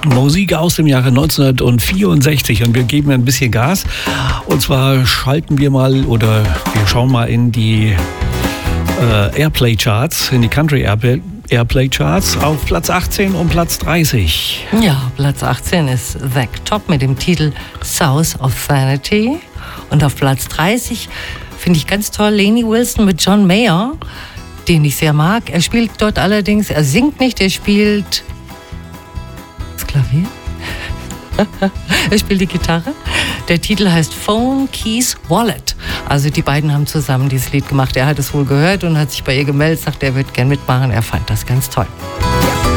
Musik aus dem Jahre 1964 und wir geben ein bisschen Gas. Und zwar schalten wir mal oder wir schauen mal in die Airplay-Charts, in die Country Airplay-Charts auf Platz 18 und Platz 30. Ja, Platz 18 ist Zack Top mit dem Titel South of Sanity. Und auf Platz 30 finde ich ganz toll Lainey Wilson mit John Mayer, den ich sehr mag. Er spielt dort allerdings, er singt nicht, er spielt das Klavier. Er spielt die Gitarre. Der Titel heißt Phone Keys Wallet. Also die beiden haben zusammen dieses Lied gemacht. Er hat es wohl gehört und hat sich bei ihr gemeldet, sagt, er würde gern mitmachen. Er fand das ganz toll.